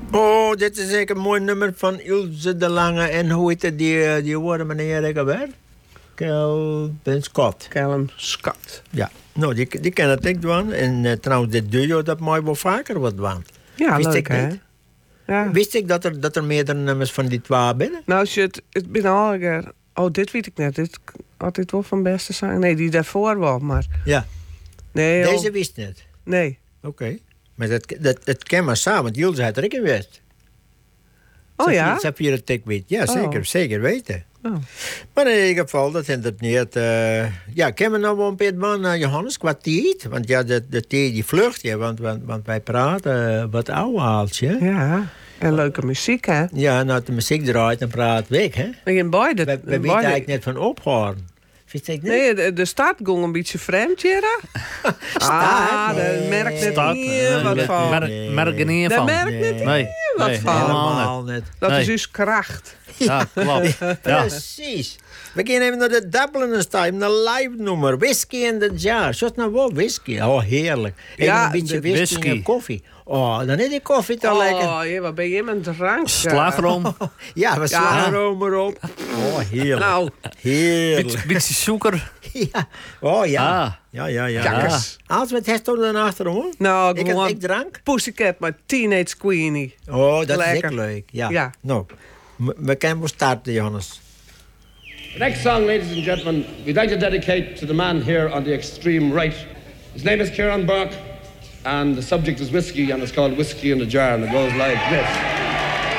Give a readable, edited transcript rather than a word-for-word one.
Oh, dit is zeker een mooi nummer van Ilse de Lange. En hoe heet het, die woorden meneer ik alweer? Calvin Scott. Calvin Scott. Ja, nou, die ken het ik doen. En trouwens, dit duo dat mooi wel vaker wat doen. Ja, wist leuk, ik hè? niet. Ja. Wist ik dat er meerdere nummers van die twee binnen? Nou, als je het binnen al... Oh, dit weet ik net. Dit had dit wel van beste zang. Nee, die daarvoor wel, maar... Ja. Nee, Deze wist niet? Nee. Oké. Maar dat ken maar samen, want Jules had er ik in West. Oh ja? Sapphire Tik weet. Ja, zeker weten. Oh. Maar in ieder geval, dat is het niet... ja, kennen we nou wel een beetje van Johannes qua tijd? Want ja, de tijd die vlucht, ja, want wij praten wat ouwaaltje. Ja, en leuke muziek, hè? Ja, nou, de muziek draait en praat weg, hè? In beide. We weten eigenlijk net van ophoren. Vind je het niet? Nee, de start ging een beetje vreemd, Jera. Dat merkt net niet wat van. Merk er niet van. Daar merkt net niet wat van. Helemaal net. Dat is dus kracht. Ja, klopt. Precies. We gaan even naar de Dublin time, naar live nummer. Whisky in the jar. Zoals nou wel whisky. Oh, heerlijk. Even een beetje whisky en koffie. Oh, dan is die koffie toch lekker. Oh, ja, wat ben je met een drank? Slagroom. Ja, we slagroom erop. Oh, heerlijk. Nou. Heerlijk. Beetje suiker. Ja. Oh, ja. Ah. Ja. Jakkers. Als we het hebben dan achterom. Nou, Ik drank. Pussycat, maar Teenage Queenie. Oh, dat lekker. is ook leuk. Ja. Ja. Nou, we kunnen wel starten, Johannes. The next song, ladies and gentlemen, we'd like to dedicate to the man here on the extreme right. His name is Kieran Burke, and the subject is whiskey, and it's called Whiskey in the Jar, and it goes like this.